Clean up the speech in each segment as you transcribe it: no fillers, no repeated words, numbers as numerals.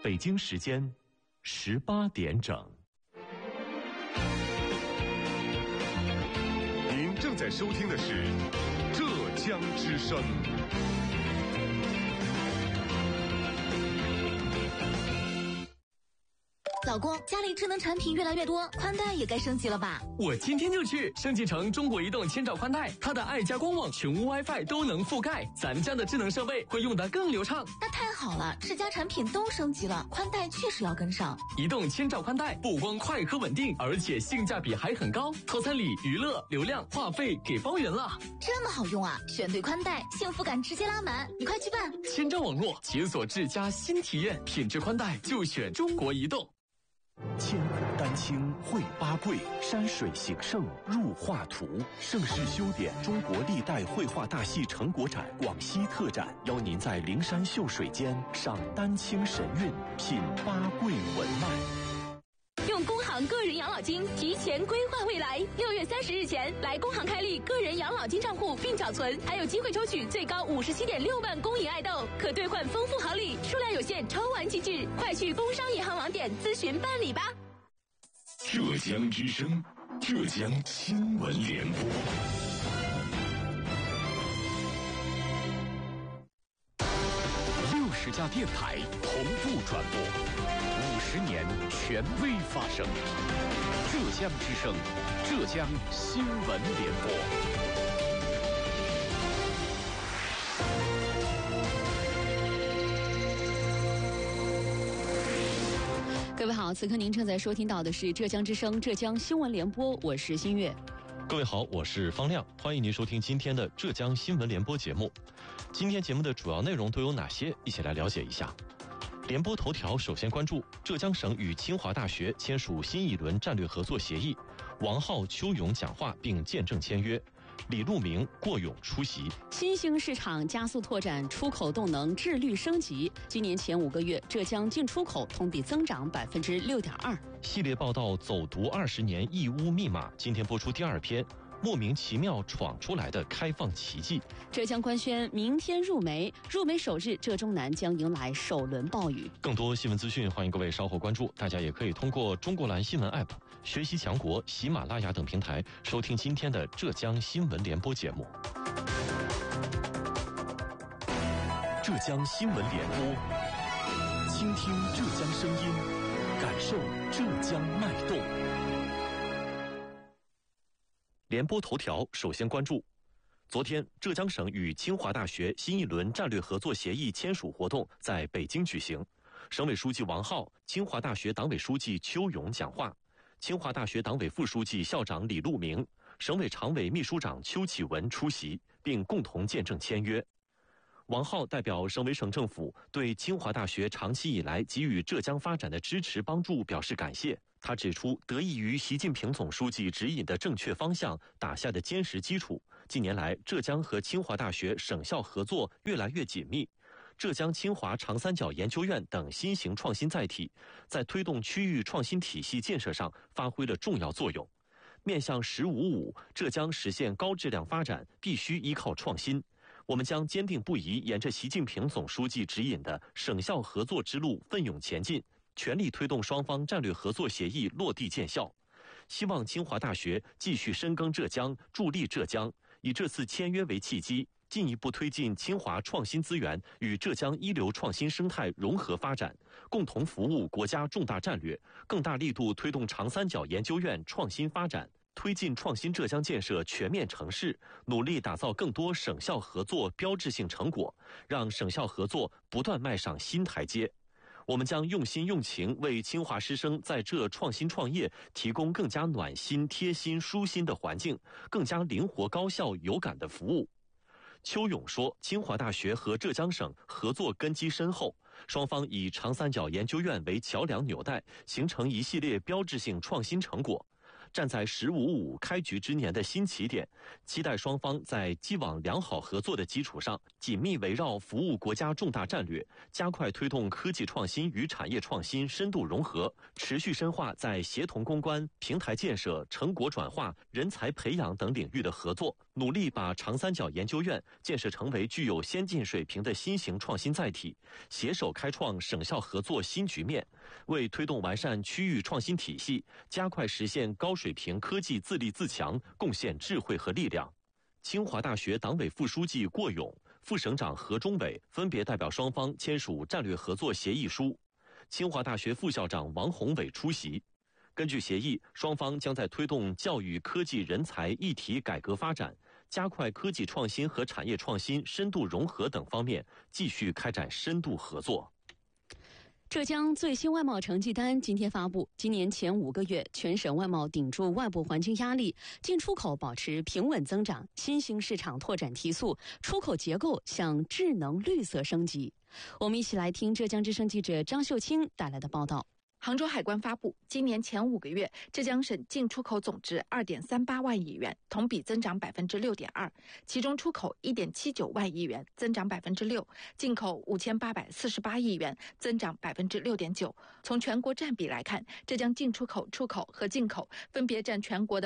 北京时间18点整。 您正在收听的是浙江之声。 老公，家里智能产品越来越多，宽带也该升级了吧？ 我今天就去升级成中国移动千兆宽带，它的爱家光网、全屋 WiFi 都能覆盖，咱家的智能设备会用得更流畅。 那太好了，智家产品都升级了，宽带确实要跟上。 移动千兆宽带不光快和稳定，而且性价比还很高，套餐里娱乐、流量、话费给包圆了。 这么好用啊！选对宽带，幸福感直接拉满，你快去办。 千兆网络解锁智家新体验，品质宽带就选中国移动。 千古丹青绘八桂，山水形胜入画图。盛世修典中国历代绘画大戏成果展广西特展，邀您在灵山秀水间赏丹青神韵，品八桂文脉。 用工行个人养老金提前规划未来，6月30日前来工行开立个人养老金账户并缴存，还有机会抽取最高57.6万公银爱豆，可兑换丰富好礼，数量有限，抽完即止，快去工商银行网点咨询办理吧。 浙江之声，浙江新闻联播。 60家电台同步转播，50年权威发声。浙江之声，浙江新闻联播。 各位好，此刻您正在收听到的是浙江之声浙江新闻联播，我是新月。 各位好，我是方亮，欢迎您收听今天的浙江新闻联播节目。今天节目的主要内容都有哪些？一起来了解一下。联播头条首先关注浙江省与清华大学签署新一轮战略合作协议，王浩、邱勇讲话并见证签约，李路明、郭勇出席。 新兴市场加速拓展出口动能，质率升级。今年前5个月，浙江进出口同比增长6.2%。 系列报道走读20年义乌密码，今天播出第2篇。莫名其妙闯出来的开放奇迹。 浙江官宣明天入梅，入梅首日，浙中南将迎来首轮暴雨。 更多新闻资讯，欢迎各位稍后关注。大家也可以通过中国蓝新闻 App、学习强国、喜马拉雅等平台收听今天的浙江新闻联播节目。 浙江新闻联播，倾听浙江声音，感受浙江脉动。 联播头条首先关注，昨天浙江省与清华大学新一轮战略合作协议签署活动在北京举行，省委书记王浩、清华大学党委书记邱勇讲话，清华大学党委副书记、校长李路明、省委常委秘书长邱启文出席，并共同见证签约。王浩代表省委省政府对清华大学长期以来给予浙江发展的支持帮助表示感谢。他指出，得益于习近平总书记指引的正确方向打下的坚实基础，近年来浙江和清华大学省校合作越来越紧密。浙江清华长三角研究院等新型创新载体在推动区域创新体系建设上发挥了重要作用。面向“15+5”，浙江实现高质量发展必须依靠创新。我们将坚定不移沿着习近平总书记指引的省校合作之路奋勇前进，全力推动双方战略合作协议落地见效。希望清华大学继续深耕浙江，助力浙江，以这次签约为契机，进一步推进清华创新资源与浙江一流创新生态融合发展，共同服务国家重大战略，更大力度推动长三角研究院创新发展，推进创新浙江建设全面成事，努力打造更多省校合作标志性成果，让省校合作不断迈上新台阶。我们将用心用情为清华师生在这创新创业提供更加暖心、贴心、舒心的环境，更加灵活、高效、有感的服务。邱勇说，清华大学和浙江省合作根基深厚，双方以长三角研究院为桥梁纽带，形成一系列标志性创新成果。站在“15+5”开局之年的新起点，期待双方在既往良好合作的基础上，紧密围绕服务国家重大战略，加快推动科技创新与产业创新深度融合，持续深化在协同攻关、平台建设、成果转化、人才培养等领域的合作， 努力把长三角研究院建设成为具有先进水平的新型创新载体，携手开创省校合作新局面，为推动完善区域创新体系，加快实现高水平科技自立自强贡献智慧和力量。清华大学党委副书记郭勇、副省长何忠伟分别代表双方签署战略合作协议书。清华大学副校长王宏伟出席。根据协议，双方将在推动教育科技人才一体改革发展、加快科技创新和产业创新深度融合等方面继续开展深度合作。 浙江最新外贸成绩单今天发布，今年前5个月，全省外贸顶住外部环境压力，进出口保持平稳增长，新兴市场拓展提速，出口结构向智能绿色升级。我们一起来听浙江之声记者张秀清带来的报道。 杭州海关发布，今年前5个月，浙江省进出口总值2.38万亿元，同比增长6.2%，其中出口1.79万亿元，增长6%，进口5848亿元，增长6.9%。从全国占比来看，浙江进出口、出口和进口分别占全国的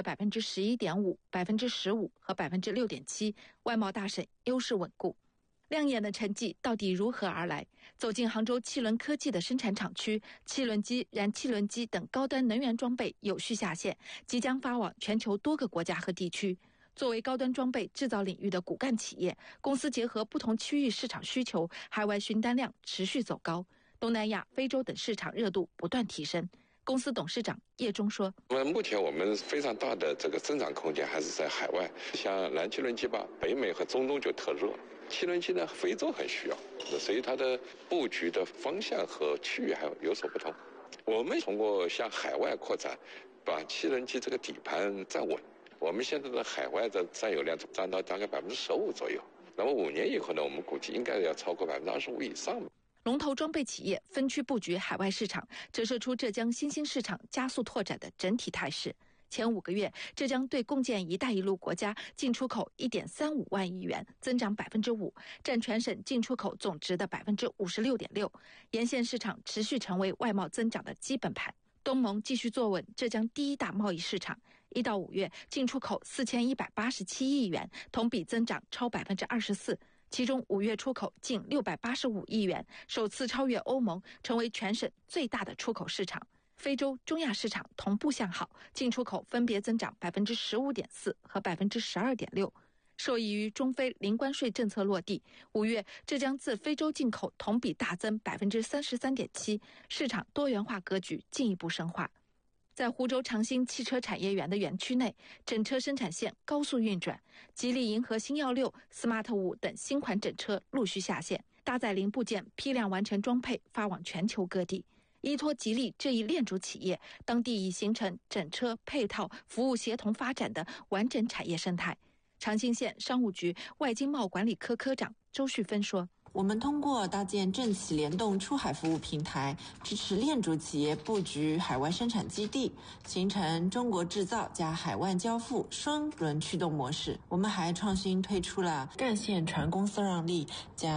11.5%、15%和6.7%，外贸大省优势稳固。亮眼的成绩到底如何而来？走进杭州汽轮科技的生产厂区，汽轮机、燃气轮机等高端能源装备有序下线，即将发往全球多个国家和地区。作为高端装备制造领域的骨干企业，公司结合不同区域市场需求，海外询单量持续走高，东南亚、非洲等市场热度不断提升。公司董事长叶忠说：“ 目前我们非常大的这个增长空间还是在海外，像燃气轮机吧，北美和中东就特热。汽轮机呢，非洲很需要，所以它的布局的方向和区域还有所不同。我们通过向海外扩展，把汽轮机这个底盘站稳。我们现在的海外的占有量占到大概15%左右。那么5年以后呢，我们估计应该要超过25%以上。” 龙头装备企业分区布局海外市场，折射出浙江新兴市场加速拓展的整体态势。前5个月，浙江对共建“一带一路”国家进出口1.35万亿元，增长5%，占全省进出口总值的56.6%。沿线市场持续成为外贸增长的基本盘。东盟继续坐稳浙江第一大贸易市场，1到5月进出口4187亿元，同比增长超24%。其中5月出口近685亿元，首次超越欧盟，成为全省最大的出口市场。非洲、中亚市场同步向好，进出口分别增长15.4%和12.6%。受益于中非零关税政策落地，5月浙江自非洲进口同比大增33.7%，市场多元化格局进一步深化。在湖州长兴汽车产业园的园区内，整车生产线高速运转，吉利银河星耀6、Smart 5等新款整车陆续下线，搭载零部件批量完成装配，发往全球各地。依托吉利这一链主企业，当地已形成整车配套服务协同发展的完整产业生态。长兴县商务局外经贸管理科科长周旭芬说：“ 我们通过搭建政企联动出海服务平台，支持链主企业布局海外生产基地，形成中国制造加海外交付双轮驱动模式。我们还创新推出了干线船公司让利加